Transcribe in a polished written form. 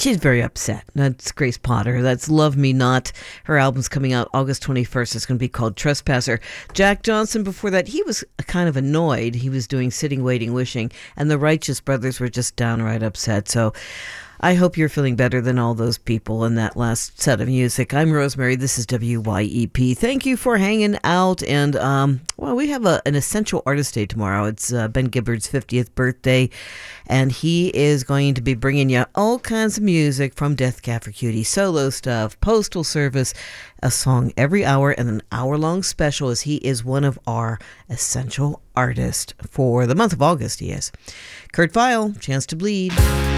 She's very upset. That's Grace Potter. That's Love Me Not. Her album's coming out August 21st. It's going to be called Trespasser. Jack Johnson, before that, he was kind of annoyed. He was doing Sitting, Waiting, Wishing, and the Righteous Brothers were just downright upset. So I hope you're feeling better than all those people in that last set of music. I'm Rosemary. This is WYEP. Thank you for hanging out. And, we have an Essential Artist Day tomorrow. It's Ben Gibbard's 50th birthday. And he is going to be bringing you all kinds of music from Death Cab for Cutie, solo stuff, Postal Service, a song every hour, and an hour-long special as he is one of our Essential Artists for the month of August, he is. Kurt Vile, Chance to Bleed.